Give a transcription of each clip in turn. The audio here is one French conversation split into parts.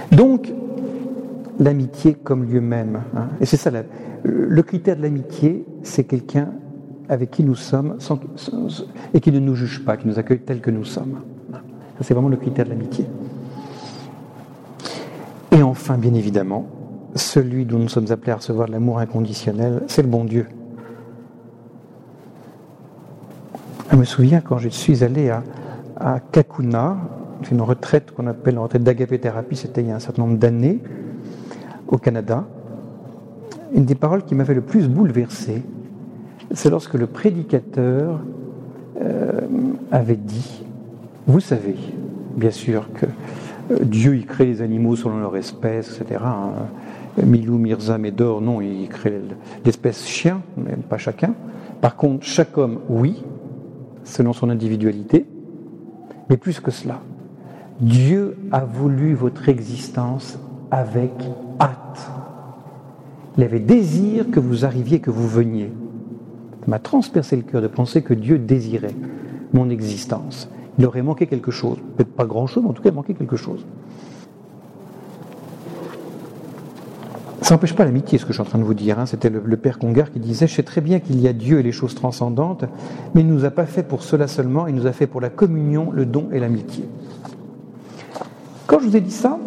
Donc, l'amitié comme lieu même. Et c'est ça, le critère de l'amitié, c'est quelqu'un avec qui nous sommes et qui ne nous juge pas, qui nous accueille tel que nous sommes. Ça, c'est vraiment le critère de l'amitié. Et enfin, bien évidemment, celui dont nous sommes appelés à recevoir de l'amour inconditionnel, c'est le bon Dieu. Je me souviens quand je suis allé à Kakuna, c'est une retraite qu'on appelle une retraite d'agapé-thérapie, c'était il y a un certain nombre d'années, au Canada. Une des paroles qui m'avait le plus bouleversé, c'est lorsque le prédicateur avait dit, vous savez, bien sûr que Dieu il crée les animaux selon leur espèce, etc. Milou, Mirza, Médor, non, il crée l'espèce chien, mais pas chacun. Par contre, chaque homme, oui, selon son individualité, mais plus que cela. Dieu a voulu votre existence avec hâte. Il avait désir que vous arriviez, que vous veniez. Ça m'a transpercé le cœur de penser que Dieu désirait mon existence. Il aurait manqué quelque chose, peut-être pas grand-chose, mais en tout cas il manquait quelque chose. Ça n'empêche pas l'amitié, ce que je suis en train de vous dire. C'était le père Congar qui disait « Je sais très bien qu'il y a Dieu et les choses transcendantes, mais il ne nous a pas fait pour cela seulement, il nous a fait pour la communion, le don et l'amitié. » Quand je vous ai dit ça,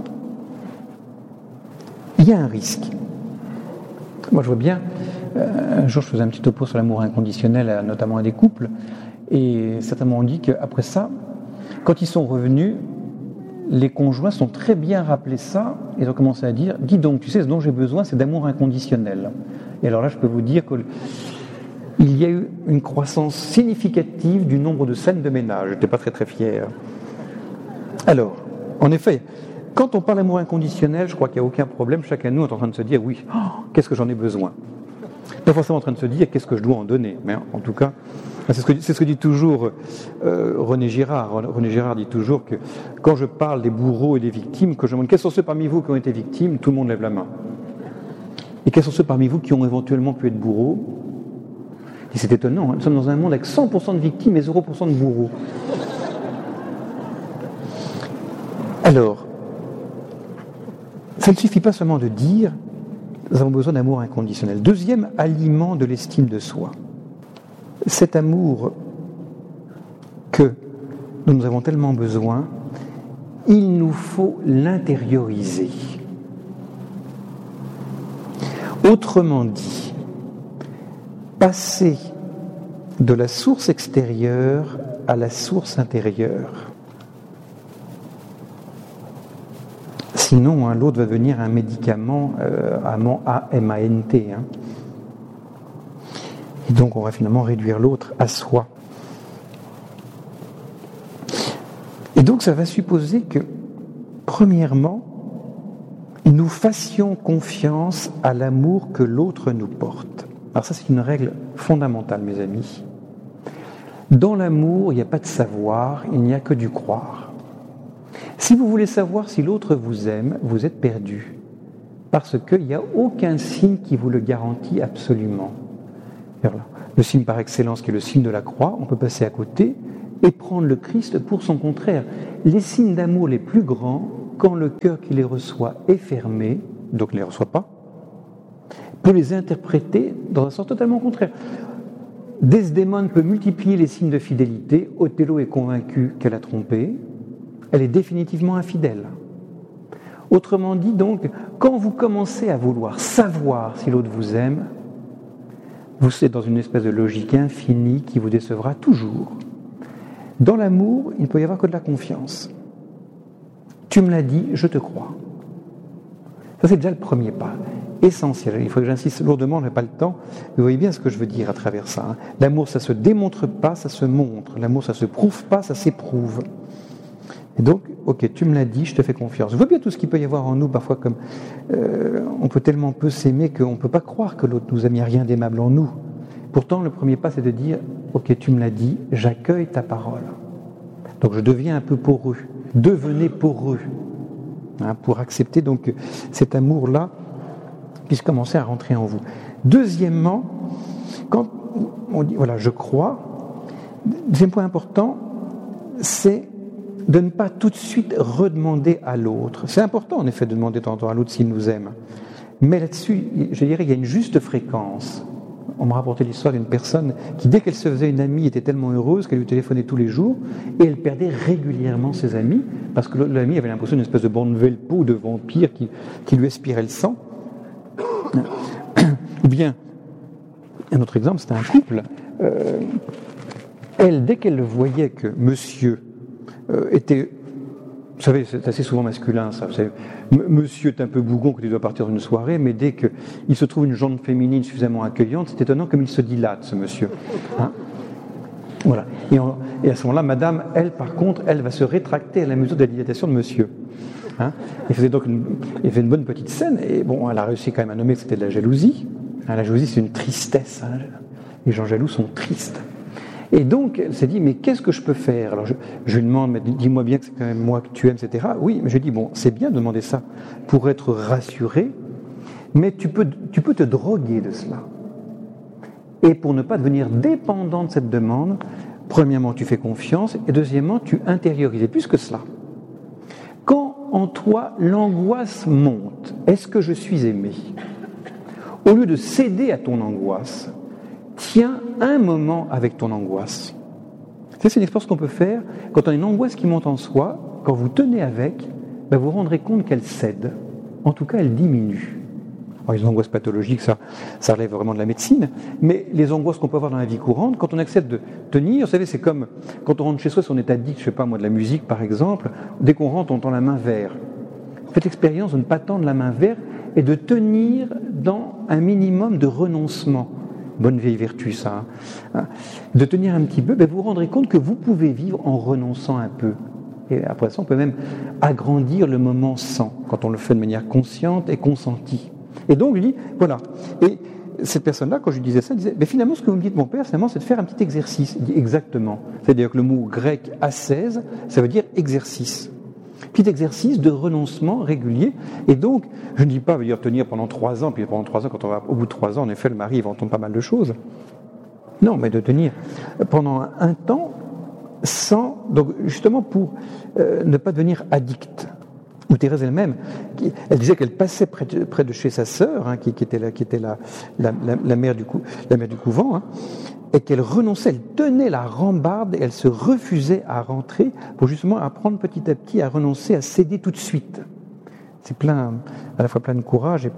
il y a un risque. Moi je vois bien, un jour je faisais un petit topo sur l'amour inconditionnel, notamment à des couples, et certains m'ont dit qu'après ça, quand ils sont revenus, les conjoints sont très bien rappelés ça, et ils ont commencé à dire « Dis donc, tu sais, ce dont j'ai besoin, c'est d'amour inconditionnel. » Et alors là, je peux vous dire qu'il y a eu une croissance significative du nombre de scènes de ménage. Je n'étais pas très très fier. Alors, en effet, quand on parle d'amour inconditionnel, je crois qu'il n'y a aucun problème. Chacun de nous est en train de se dire « Oui, qu'est-ce que j'en ai besoin ?» Pas forcément en train de se dire « Qu'est-ce que je dois en donner ?» Mais en tout cas, c'est ce que dit toujours René Girard. René Girard dit toujours que quand je parle des bourreaux et des victimes, que je demande quels sont ceux parmi vous qui ont été victimes, tout le monde lève la main. Et quels sont ceux parmi vous qui ont éventuellement pu être bourreaux? Et c'est étonnant, nous sommes dans un monde avec 100% de victimes et 0% de bourreaux. Alors, ça ne suffit pas seulement de dire nous avons besoin d'amour inconditionnel. Deuxième aliment de l'estime de soi. Cet amour que nous avons tellement besoin, il nous faut l'intérioriser. Autrement dit, passer de la source extérieure à la source intérieure. Sinon, l'autre va devenir un médicament A-M-A-N-T. Et donc, on va finalement réduire l'autre à soi. Et donc, ça va supposer que, premièrement, nous fassions confiance à l'amour que l'autre nous porte. Alors ça, c'est une règle fondamentale, mes amis. Dans l'amour, il n'y a pas de savoir, il n'y a que du croire. Si vous voulez savoir si l'autre vous aime, vous êtes perdu. Parce qu'il n'y a aucun signe qui vous le garantit absolument. Le signe par excellence qui est le signe de la croix, on peut passer à côté et prendre le Christ pour son contraire. Les signes d'amour les plus grands, quand le cœur qui les reçoit est fermé, donc ne les reçoit pas, peut les interpréter dans un sens totalement contraire. Desdémone peut multiplier les signes de fidélité, Othello est convaincu qu'elle a trompé, elle est définitivement infidèle. Autrement dit donc, quand vous commencez à vouloir savoir si l'autre vous aime, vous êtes dans une espèce de logique infinie qui vous décevra toujours. Dans l'amour, il ne peut y avoir que de la confiance. Tu me l'as dit, je te crois. Ça, c'est déjà le premier pas, essentiel. Il faut que j'insiste lourdement, je n'ai pas le temps. Vous voyez bien ce que je veux dire à travers ça. L'amour, ça ne se démontre pas, ça se montre. L'amour, ça ne se prouve pas, ça s'éprouve. Et donc, ok, tu me l'as dit, je te fais confiance. Je vois bien tout ce qu'il peut y avoir en nous, parfois comme on peut tellement peu s'aimer qu'on ne peut pas croire que l'autre nous aime, il n'y a rien d'aimable en nous. Pourtant, le premier pas, c'est de dire, ok, tu me l'as dit, j'accueille ta parole. Donc, je deviens un peu poreux. Devenez poreux, pour accepter donc cet amour-là puisse commencer à rentrer en vous. Deuxièmement, quand on dit, voilà, je crois, deuxième point important, c'est de ne pas tout de suite redemander à l'autre. C'est important en effet de demander de temps en temps à l'autre s'il nous aime. Mais là-dessus, je dirais qu'il y a une juste fréquence. On m'a rapporté l'histoire d'une personne qui, dès qu'elle se faisait une amie, était tellement heureuse qu'elle lui téléphonait tous les jours et elle perdait régulièrement ses amis parce que l'ami avait l'impression d'une espèce de bande velpeau, de vampire qui lui aspirait le sang. Ou bien, un autre exemple, c'était un couple. Elle, dès qu'elle voyait que monsieur était... Vous savez, c'est assez souvent masculin, ça. Monsieur est un peu bougon quand il doit partir d'une soirée, mais dès qu'il se trouve une jambe féminine suffisamment accueillante, c'est étonnant comme il se dilate, ce monsieur. Hein, voilà. Et à ce moment-là, madame, elle, par contre, elle va se rétracter à la mesure de la dilatation de monsieur. Hein, il faisait donc une bonne petite scène, et bon, elle a réussi quand même à nommer que c'était de la jalousie. Hein, la jalousie, c'est une tristesse. Hein, les gens jaloux sont tristes. Et donc, elle s'est dit, mais qu'est-ce que je peux faire? Alors, je lui demande, mais dis-moi bien que c'est quand même moi que tu aimes, etc. Oui, mais je lui dis, bon, c'est bien de demander ça pour être rassuré, mais tu peux te droguer de cela. Et pour ne pas devenir dépendant de cette demande, premièrement, tu fais confiance, et deuxièmement, tu intériorises. Et plus que cela, quand en toi l'angoisse monte, est-ce que je suis aimé? Au lieu de céder à ton angoisse, tiens un moment avec ton angoisse. C'est une expérience qu'on peut faire quand on a une angoisse qui monte en soi. Quand vous tenez avec, vous vous rendrez compte qu'elle cède. En tout cas, elle diminue. Alors, les angoisses pathologiques, ça relève vraiment de la médecine. Mais les angoisses qu'on peut avoir dans la vie courante, quand on accepte de tenir, vous savez, c'est comme quand on rentre chez soi, si on est addict, je sais pas moi, de la musique par exemple, dès qu'on rentre, on tend la main vers. Faites l'expérience de ne pas tendre la main vers et de tenir dans un minimum de renoncement. Bonne vieille vertu, ça. Hein. De tenir un petit peu, vous vous rendrez compte que vous pouvez vivre en renonçant un peu. Et après ça, on peut même agrandir le moment sans, quand on le fait de manière consciente et consentie. Et donc, je dis, voilà. Et cette personne-là, quand je lui disais ça, elle disait, finalement, ce que vous me dites, mon père, finalement, c'est de faire un petit exercice. Il dit, exactement. C'est-à-dire que le mot grec ascèse, ça veut dire exercice. Petit exercice de renoncement régulier. Et donc, je ne dis pas, veut dire tenir pendant 3 ans, puis pendant 3 ans, quand on va au bout de 3 ans, en effet, le mari va entendre pas mal de choses. Non, mais de tenir pendant un temps sans, donc justement pour ne pas devenir addict. Ou Thérèse elle-même, elle disait qu'elle passait près de chez sa sœur, hein, qui était la mère du couvent, hein, et qu'elle renonçait, elle tenait la rambarde et elle se refusait à rentrer pour justement apprendre petit à petit à renoncer, à céder tout de suite. C'est à la fois plein de courage et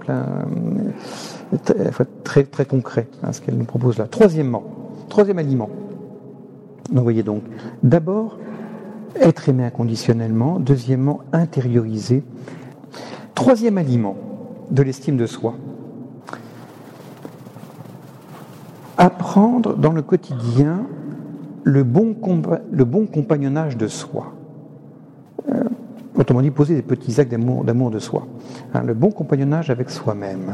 très, très concret, hein, ce qu'elle nous propose là. Troisième aliment. Donc, voyez donc, d'abord, être aimé inconditionnellement. Deuxièmement, intérioriser. Troisième aliment de l'estime de soi. Apprendre dans le quotidien le bon compagnonnage de soi. Autrement dit, poser des petits actes d'amour de soi. Hein, le bon compagnonnage avec soi-même.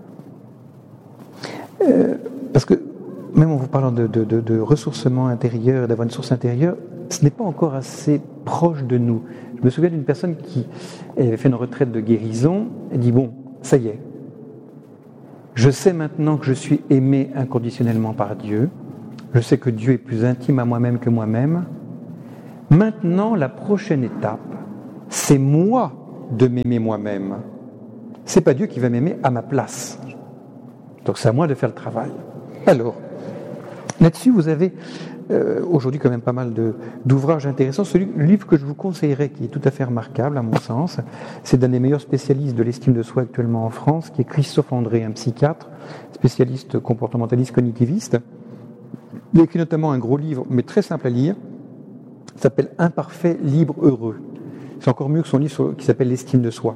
Parce que, même en vous parlant de ressourcement intérieur, d'avoir une source intérieure, ce n'est pas encore assez proche de nous. Je me souviens d'une personne qui avait fait une retraite de guérison et dit, bon, ça y est, je sais maintenant que je suis aimé inconditionnellement par Dieu, je sais que Dieu est plus intime à moi-même que moi-même. Maintenant, la prochaine étape, c'est moi de m'aimer moi-même. C'est pas Dieu qui va m'aimer à ma place. Donc c'est à moi de faire le travail. Alors, là-dessus, vous avez aujourd'hui quand même pas mal d'ouvrages intéressants. Le livre que je vous conseillerais, qui est tout à fait remarquable à mon sens, c'est d'un des meilleurs spécialistes de l'estime de soi actuellement en France, qui est Christophe André, un psychiatre, spécialiste comportementaliste cognitiviste. Il a écrit notamment un gros livre, mais très simple à lire, qui s'appelle « Imparfait, libre, heureux ». C'est encore mieux que son livre qui s'appelle « L'estime de soi ».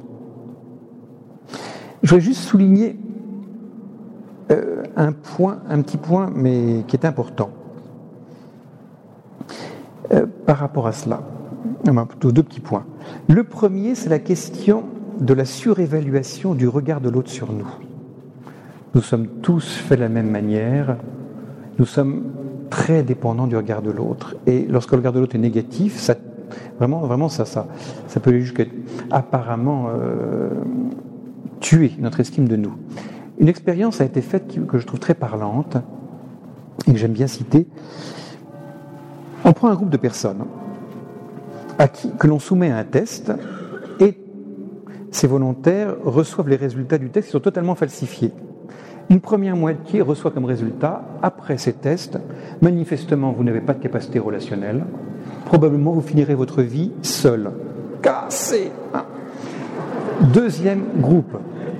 Je voudrais juste souligner un petit point, mais qui est important. Par rapport à cela, plutôt 2 petits points. Le premier, c'est la question de la surévaluation du regard de l'autre sur nous. Nous sommes tous faits de la même manière, nous sommes très dépendants du regard de l'autre. Et lorsque le regard de l'autre est négatif, ça peut aller jusqu'à apparemment tuer notre estime de nous. Une expérience a été faite que je trouve très parlante et que j'aime bien citer. On prend un groupe de personnes que l'on soumet à un test, et ces volontaires reçoivent les résultats du test qui sont totalement falsifiés. Une première moitié reçoit comme résultat, après ces tests, manifestement vous n'avez pas de capacité relationnelle, probablement vous finirez votre vie seul, cassé. Deuxième groupe.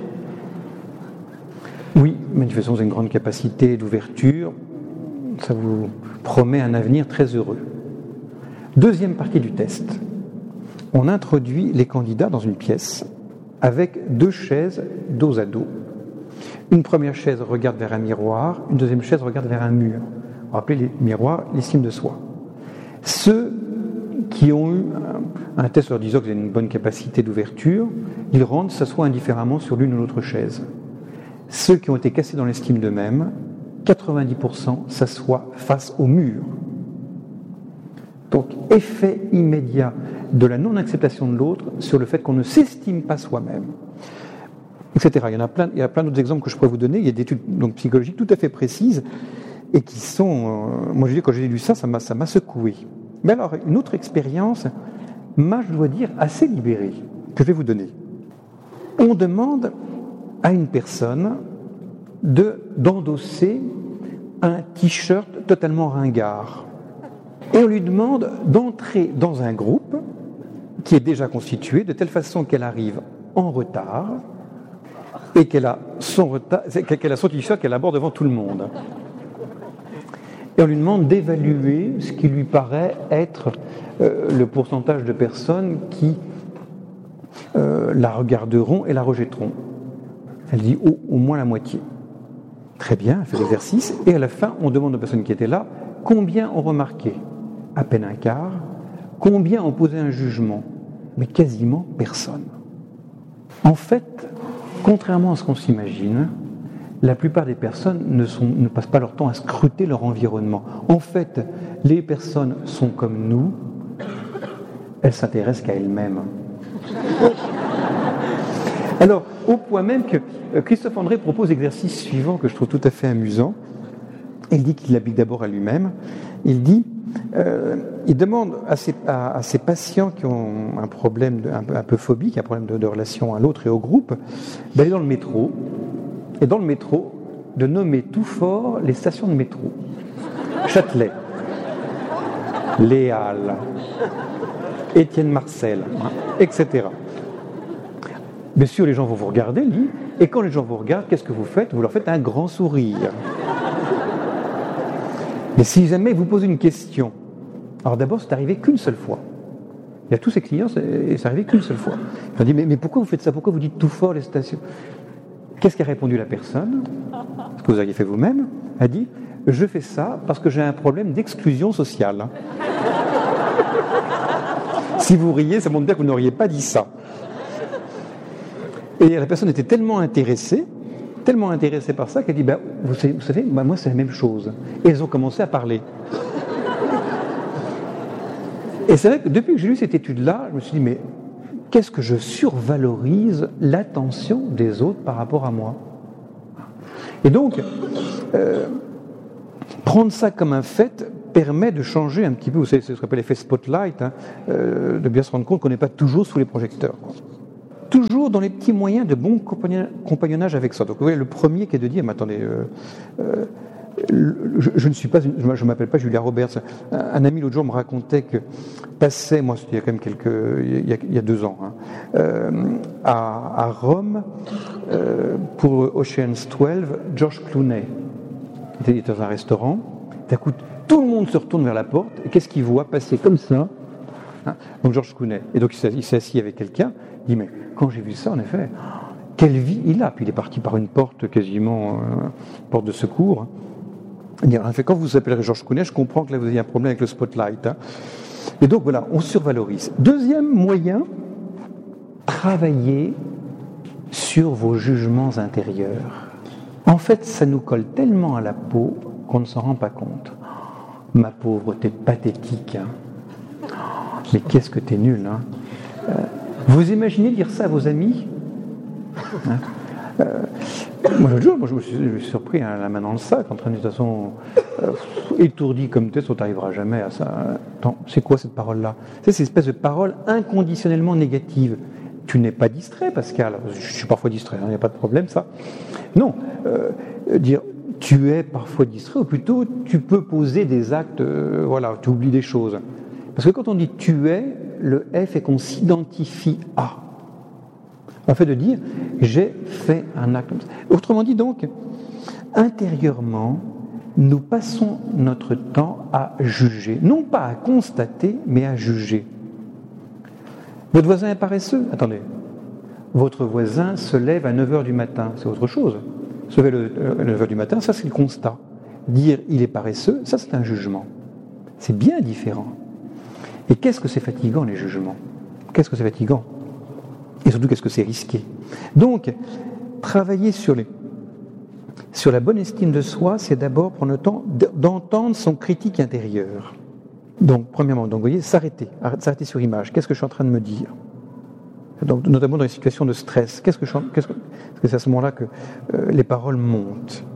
Oui, manifestement vous avez une grande capacité d'ouverture, ça vous promet un avenir très heureux. Deuxième partie du test. On introduit les candidats dans une pièce avec 2 chaises dos à dos. Une première chaise regarde vers un miroir, une deuxième chaise regarde vers un mur. On va appeler les miroirs l'estime de soi. Ceux qui ont eu un test leur disant qu'ils ont une bonne capacité d'ouverture, ils rentrent, s'assoient indifféremment sur l'une ou l'autre chaise. Ceux qui ont été cassés dans l'estime d'eux-mêmes, 90% s'assoient face au mur. Donc, effet immédiat de la non-acceptation de l'autre sur le fait qu'on ne s'estime pas soi-même, etc. Il y a plein d'autres exemples que je pourrais vous donner. Il y a des études donc, psychologiques tout à fait précises et qui sont... moi, je dis, quand j'ai lu ça m'a secoué. Mais alors, une autre expérience m'a, je dois dire, assez libérée, que je vais vous donner. On demande à une personne d'endosser un t-shirt totalement ringard. Et on lui demande d'entrer dans un groupe qui est déjà constitué, de telle façon qu'elle arrive en retard et qu'elle a son t-shirt qu'elle aborde devant tout le monde. Et on lui demande d'évaluer ce qui lui paraît être le pourcentage de personnes qui la regarderont et la rejetteront. Elle dit au moins la moitié. Très bien, elle fait l'exercice. Et à la fin, on demande aux personnes qui étaient là combien ont remarqué. À peine un quart. Combien ont posé un jugement? Mais quasiment personne. En fait, contrairement à ce qu'on s'imagine, la plupart des personnes ne passent pas leur temps à scruter leur environnement. En fait, les personnes sont comme nous, elles s'intéressent qu'à elles-mêmes. Alors, au point même que Christophe André propose l'exercice suivant que je trouve tout à fait amusant. Il dit qu'il l'applique d'abord à lui-même. Il dit, il demande à ses patients qui ont un problème un peu phobique, un problème de relation à l'autre et au groupe, d'aller dans le métro, et dans le métro, de nommer tout fort les stations de métro. Châtelet, Les Halles, Étienne Marcel, etc. Bien sûr, les gens vont vous regarder, lui, et quand les gens vous regardent, qu'est-ce que vous faites? Vous leur faites un grand sourire. Mais si jamais vous posez une question, alors d'abord, c'est arrivé qu'une seule fois. Il y a tous ces clients, c'est arrivé qu'une seule fois. Ils ont dit, mais pourquoi vous faites ça? Pourquoi vous dites tout fort les stations? Qu'est-ce qu'a répondu la personne? Ce que vous aviez fait vous-même. Elle a dit, je fais ça parce que j'ai un problème d'exclusion sociale. Si vous riez, ça montre bien que vous n'auriez pas dit ça. Et la personne était tellement intéressée par ça qu'elle dit, vous savez, moi c'est la même chose. Et elles ont commencé à parler. Et c'est vrai que depuis que j'ai lu cette étude-là, je me suis dit, mais qu'est-ce que je survalorise l'attention des autres par rapport à moi? Et donc, prendre ça comme un fait permet de changer un petit peu, vous savez, c'est ce qu'on appelle l'effet spotlight, de bien se rendre compte qu'on n'est pas toujours sous les projecteurs. Toujours dans les petits moyens de bon compagnonnage avec ça. Donc vous voyez, le premier qui est de dire, mais attendez, je m'appelle pas Julia Roberts. Un ami l'autre jour me racontait que passait, moi c'était il y a quand même il y a 2 ans, à Rome, pour Ocean's 12, George Clooney. Il était dans un restaurant, d'un coup tout le monde se retourne vers la porte, et qu'est-ce qu'il voit passer comme ça? Donc George Clooney. Et donc il s'est assis avec quelqu'un, il dit, mais quand j'ai vu ça, en effet, quelle vie il a. Puis il est parti par une porte quasiment, porte de secours. Il dit, en fait, quand vous vous appellerez George Clooney, je comprends que là vous avez un problème avec le spotlight. Et donc voilà, on survalorise. Deuxième moyen, travailler sur vos jugements intérieurs. En fait, ça nous colle tellement à la peau qu'on ne s'en rend pas compte. Ma pauvre, t'es pathétique. Mais qu'est-ce que t'es nul, Vous imaginez dire ça à vos amis? Moi, l'autre jour, je me suis surpris, hein, la main dans le sac, en train de, toute façon, étourdi comme tu es, ça t'arrivera jamais à ça. Attends, c'est quoi cette parole-là? C'est cette espèce de parole inconditionnellement négative. Tu n'es pas distrait, Pascal. Je suis parfois distrait, il n'y a pas de problème, ça. Non, dire tu es parfois distrait, ou plutôt tu peux poser des actes, voilà, tu oublies des choses. Parce que quand on dit tu es, le F fait qu'on s'identifie à. En fait de dire j'ai fait un acte. Autrement dit donc, intérieurement, nous passons notre temps à juger, non pas à constater, mais à juger. Votre voisin est paresseux? Attendez, votre voisin se lève à 9h du matin, c'est autre chose. Se lever à 9h du matin, ça c'est le constat. Dire il est paresseux, ça c'est un jugement. C'est bien différent. Et qu'est-ce que c'est fatigant les jugements? Qu'est-ce que c'est fatigant? Et surtout qu'est-ce que c'est risqué? Donc, travailler sur la bonne estime de soi, c'est d'abord prendre le temps d'entendre son critique intérieur. Donc, premièrement, vous voyez, s'arrêter sur image. Qu'est-ce que je suis en train de me dire? Donc, notamment dans les situations de stress. Parce que c'est à ce moment-là que les paroles montent.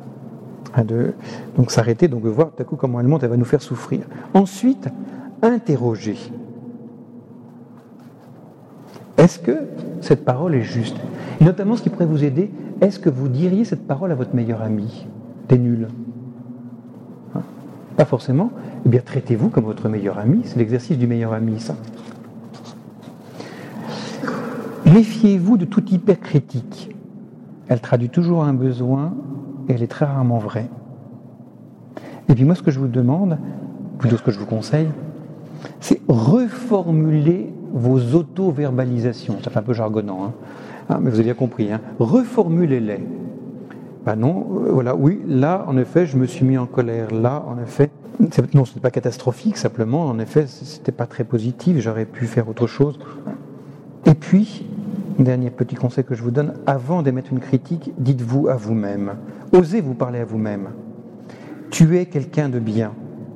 Donc, s'arrêter, donc voir tout à coup comment elle monte, elle va nous faire souffrir. Ensuite, interroger. Est-ce que cette parole est juste? Et notamment, ce qui pourrait vous aider, est-ce que vous diriez cette parole à votre meilleur ami? T'es nul. Pas forcément. Eh bien, traitez-vous comme votre meilleur ami. C'est l'exercice du meilleur ami, ça. Méfiez-vous de toute hypercritique. Elle traduit toujours un besoin et elle est très rarement vraie. Et puis moi, ce que je vous demande, plutôt ce que je vous conseille, c'est reformuler vos auto-verbalisations. Ça fait un peu jargonnant, mais vous avez bien compris. Reformulez-les. Non, voilà, oui, là, en effet, je me suis mis en colère. Là, en effet, non, ce n'est pas catastrophique, simplement, en effet, c'était pas très positif, j'aurais pu faire autre chose. Et puis, dernier petit conseil que je vous donne, avant d'émettre une critique, dites-vous à vous-même, osez vous parler à vous-même. Tu es quelqu'un de bien.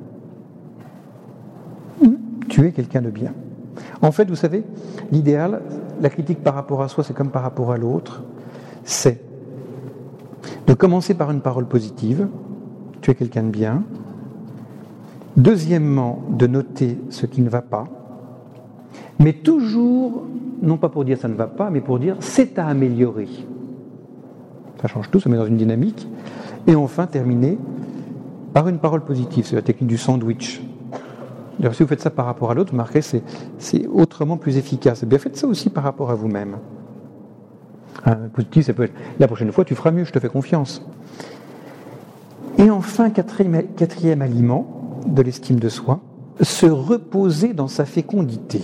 Tu es quelqu'un de bien. En fait, vous savez, l'idéal, la critique par rapport à soi, c'est comme par rapport à l'autre, c'est de commencer par une parole positive, tu es quelqu'un de bien. Deuxièmement, de noter ce qui ne va pas, mais toujours, non pas pour dire ça ne va pas, mais pour dire c'est à améliorer. Ça change tout, ça met dans une dynamique. Et enfin, terminer par une parole positive, c'est la technique du sandwich. Alors, si vous faites ça par rapport à l'autre, marquez, c'est autrement plus efficace. Et bien, faites ça aussi par rapport à vous-même. Positif, ça peut être la prochaine fois, tu feras mieux, je te fais confiance. Et enfin, quatrième aliment de l'estime de soi, se reposer dans sa fécondité.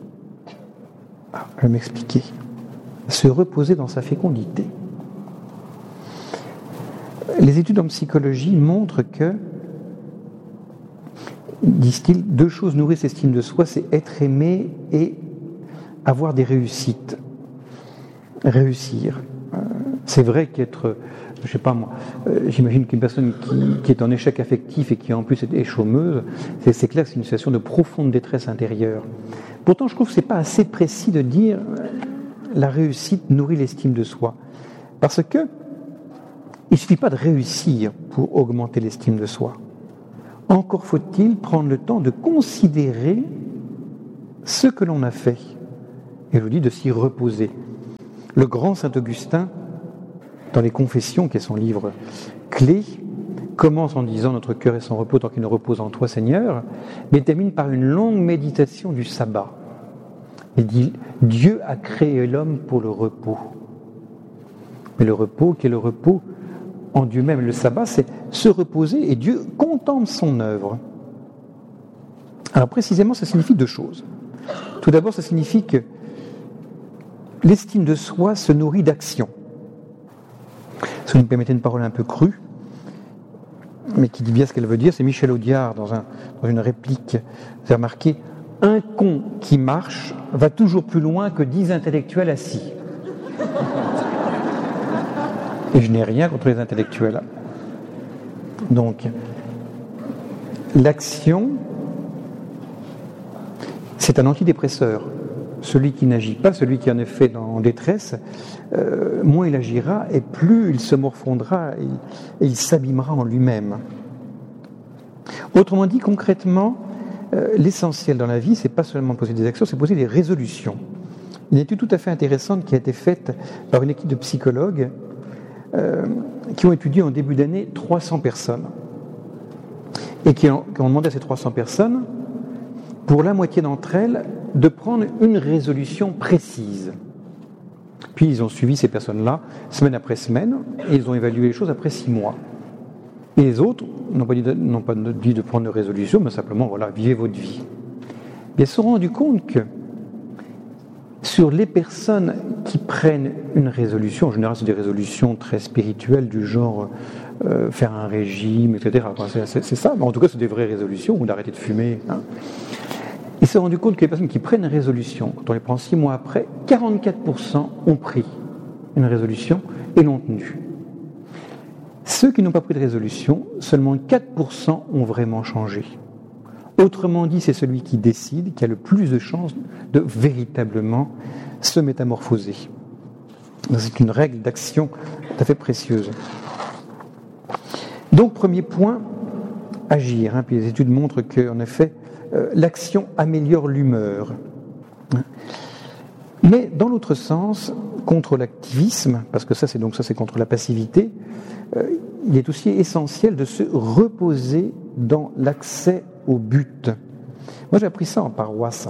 Je vais m'expliquer. Se reposer dans sa fécondité. Les études en psychologie montrent que, disent-ils, deux choses nourrissent l'estime de soi, c'est être aimé et avoir des réussites. Réussir. C'est vrai qu'être, je sais pas moi, j'imagine qu'une personne qui est en échec affectif et qui en plus est chômeuse, c'est clair que c'est une situation de profonde détresse intérieure. Pourtant, je trouve que c'est pas assez précis de dire la réussite nourrit l'estime de soi. Parce que il suffit pas de réussir pour augmenter l'estime de soi. Encore faut-il prendre le temps de considérer ce que l'on a fait. Et je vous dis de s'y reposer. Le grand Saint Augustin, dans les Confessions, qui est son livre clé, commence en disant « Notre cœur est sans repos tant qu'il ne repose en toi, Seigneur », mais termine par une longue méditation du sabbat. Il dit « Dieu a créé l'homme pour le repos ». Mais le repos, qui est le repos en Dieu même, le sabbat, c'est se reposer et Dieu contemple son œuvre. Alors précisément, ça signifie deux choses. Tout d'abord, ça signifie que l'estime de soi se nourrit d'action. Si vous me permettez une parole un peu crue, mais qui dit bien ce qu'elle veut dire, c'est Michel Audiard, dans une réplique, vous avez remarqué, un con qui marche va toujours plus loin que 10 intellectuels assis. Et je n'ai rien contre les intellectuels. Donc, l'action, c'est un antidépresseur. celui qui n'agit pas, celui qui en est fait en détresse, moins il agira et plus il se morfondra et il s'abîmera en lui-même. Autrement dit, concrètement, l'essentiel dans la vie, c'est pas seulement poser des actions, c'est poser des résolutions. Une étude tout à fait intéressante qui a été faite par une équipe de psychologues qui ont étudié en début d'année 300 personnes et qui ont demandé à ces 300 personnes, pour la moitié d'entre elles, de prendre une résolution précise. Puis ils ont suivi ces personnes-là semaine après semaine et ils ont évalué les choses après 6 mois. Et les autres n'ont pas dit de prendre une résolution, mais simplement, voilà, vivez votre vie. Et ils se sont rendus compte que sur les personnes qui prennent une résolution, en général c'est des résolutions très spirituelles du genre faire un régime, etc. C'est ça, mais en tout cas c'est des vraies résolutions, ou d'arrêter de fumer. Ils se sont rendus compte que les personnes qui prennent une résolution, quand on les prend 6 mois après, 44% ont pris une résolution et l'ont tenue. Ceux qui n'ont pas pris de résolution, seulement 4% ont vraiment changé. Autrement dit, c'est celui qui décide qui a le plus de chances de véritablement se métamorphoser. Donc, c'est une règle d'action tout à fait précieuse. Donc, premier point, agir. Puis les études montrent qu'en effet, l'action améliore l'humeur. Mais dans l'autre sens, contre l'activisme, parce que ça c'est contre la passivité, il est aussi essentiel de se reposer dans l'accès au but. Moi j'ai appris ça en paroisse.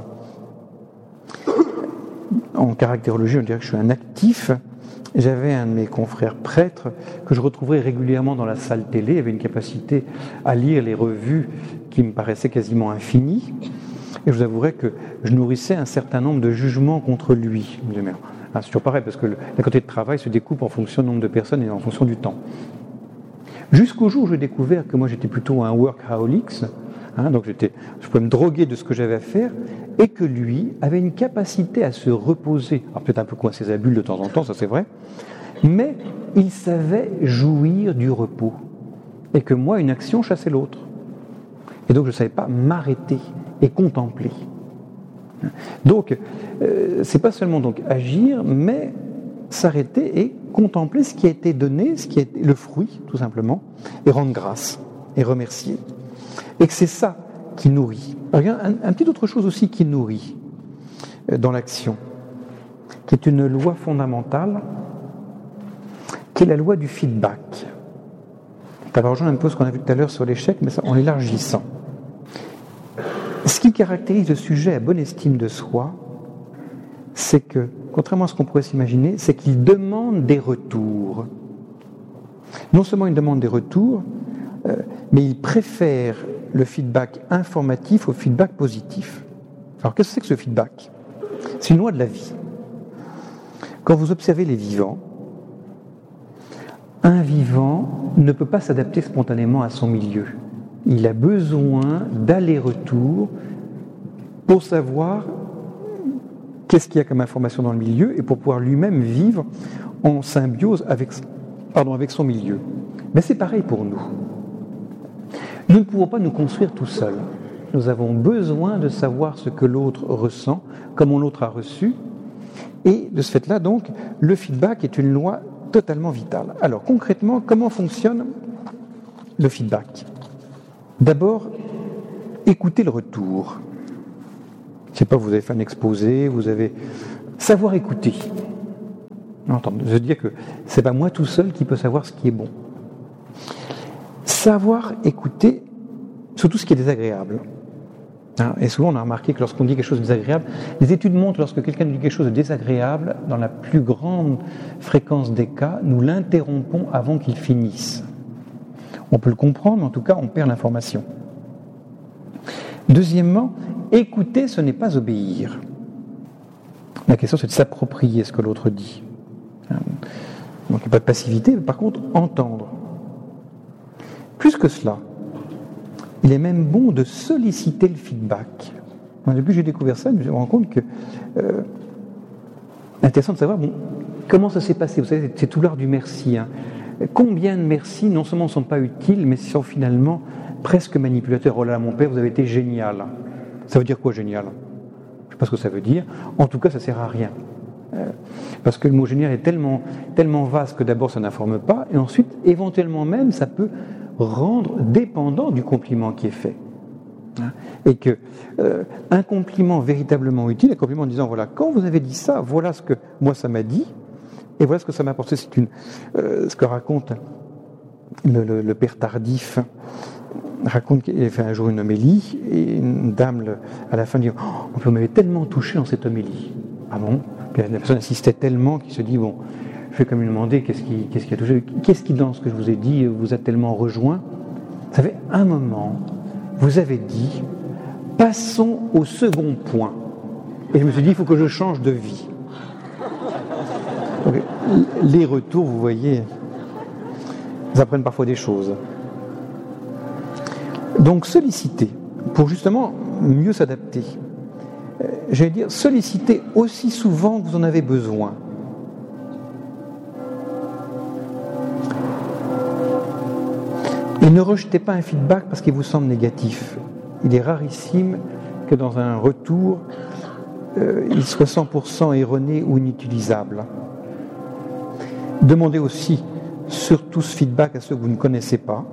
En caractérologie, on dirait que je suis un actif. J'avais un de mes confrères prêtres que je retrouvais régulièrement dans la salle télé. Il avait une capacité à lire les revues qui me paraissaient quasiment infinies. Et je vous avouerai que je nourrissais un certain nombre de jugements contre lui. C'est toujours pareil, parce que la quantité de travail se découpe en fonction du nombre de personnes et en fonction du temps. Jusqu'au jour où j'ai découvert que moi j'étais plutôt un workaholic, donc je pouvais me droguer de ce que j'avais à faire, et que lui avait une capacité à se reposer, alors peut-être un peu coincé à bulle de temps en temps, ça c'est vrai, mais il savait jouir du repos, et que moi une action chassait l'autre. Et donc je ne savais pas m'arrêter et contempler. Donc, c'est pas seulement donc agir, mais s'arrêter et contempler ce qui a été donné, ce qui est le fruit, tout simplement, et rendre grâce et remercier. Et que c'est ça qui nourrit. Alors, il y a un petit autre chose aussi qui nourrit dans l'action, qui est une loi fondamentale, qui est la loi du feedback. Ça va rejoindre un peu ce qu'on a vu tout à l'heure sur l'échec, mais ça, en élargissant. Ce qui caractérise le sujet à bonne estime de soi, c'est que, contrairement à ce qu'on pourrait s'imaginer, c'est qu'il demande des retours. Non seulement il demande des retours, mais il préfère le feedback informatif au feedback positif. Alors qu'est-ce que c'est que ce feedback ? C'est une loi de la vie. Quand vous observez les vivants, un vivant ne peut pas s'adapter spontanément à son milieu. Il a besoin d'aller-retour pour savoir qu'est-ce qu'il y a comme information dans le milieu et pour pouvoir lui-même vivre en symbiose avec son milieu. Mais c'est pareil pour nous. Nous ne pouvons pas nous construire tout seuls. Nous avons besoin de savoir ce que l'autre ressent, comment l'autre a reçu. Et de ce fait-là, donc, le feedback est une loi totalement vitale. Alors, concrètement, comment fonctionne le feedback ? D'abord, écoutez le retour. Je ne sais pas, vous avez fait un exposé, vous avez... Savoir écouter. Je veux dire que ce n'est pas moi tout seul qui peut savoir ce qui est bon. Savoir écouter, surtout ce qui est désagréable. Et souvent, on a remarqué que lorsqu'on dit quelque chose de désagréable, les études montrent que lorsque quelqu'un dit quelque chose de désagréable, dans la plus grande fréquence des cas, nous l'interrompons avant qu'il finisse. On peut le comprendre, mais en tout cas, on perd l'information. Deuxièmement, écouter, ce n'est pas obéir. La question, c'est de s'approprier ce que l'autre dit. Donc, il n'y a pas de passivité, mais par contre, entendre. Plus que cela, il est même bon de solliciter le feedback. Depuis que j'ai découvert ça, je me rends compte que c'est intéressant de savoir comment ça s'est passé. Vous savez, c'est tout l'art du merci. Combien de merci, non seulement ne sont pas utiles, mais sont finalement presque manipulateurs. Oh là là, mon père, vous avez été génial. Ça veut dire quoi, génial ? Je ne sais pas ce que ça veut dire. En tout cas, ça ne sert à rien. Parce que le mot génial est tellement vaste que d'abord ça n'informe pas, et ensuite, éventuellement même, ça peut rendre dépendant du compliment qui est fait. Et que un compliment véritablement utile, un compliment en disant voilà, quand vous avez dit ça, voilà ce que moi ça m'a dit, et voilà ce que ça m'a apporté. C'est ce que raconte le père Tardif. Raconte qu'il a fait un jour une homélie, et une dame à la fin dit on m'avait tellement touché dans cette homélie. Ah bon? Puis la personne insistait tellement qu'il se dit bon, je vais quand même lui demander qu'est-ce qui a touché, qu'est-ce qui dans ce que je vous ai dit vous a tellement rejoint. Vous savez, un moment, vous avez dit passons au second point. Et je me suis dit il faut que je change de vie. Donc, les retours, vous voyez, ils apprennent parfois des choses. Donc solliciter, pour justement mieux s'adapter. J'allais dire, sollicitez aussi souvent que vous en avez besoin. Et ne rejetez pas un feedback parce qu'il vous semble négatif. Il est rarissime que dans un retour, il soit 100% erroné ou inutilisable. Demandez aussi surtout ce feedback à ceux que vous ne connaissez pas.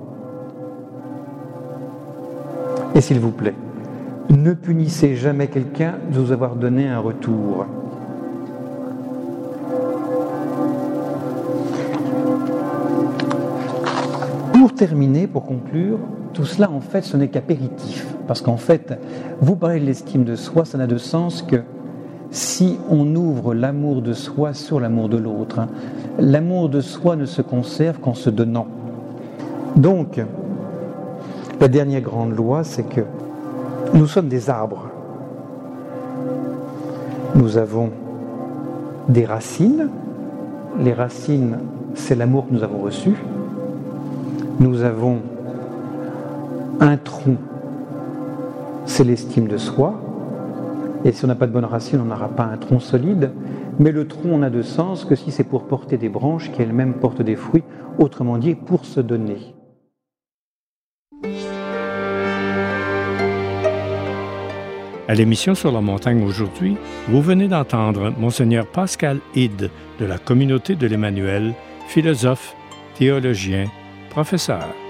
Et s'il vous plaît, ne punissez jamais quelqu'un de vous avoir donné un retour. Pour terminer, pour conclure, tout cela en fait ce n'est qu'apéritif. Parce qu'en fait, vous parlez de l'estime de soi, ça n'a de sens que si on ouvre l'amour de soi sur l'amour de l'autre. L'amour de soi ne se conserve qu'en se donnant. Donc, la dernière grande loi, c'est que nous sommes des arbres. Nous avons des racines. Les racines, c'est l'amour que nous avons reçu. Nous avons un tronc, c'est l'estime de soi. Et si on n'a pas de bonnes racines, on n'aura pas un tronc solide. Mais le tronc n'a de sens que si c'est pour porter des branches qui elles-mêmes portent des fruits, autrement dit, pour se donner. À l'émission Sur la montagne aujourd'hui, vous venez d'entendre Monseigneur Pascal Hide de la communauté de l'Emmanuel, philosophe, théologien, professeur.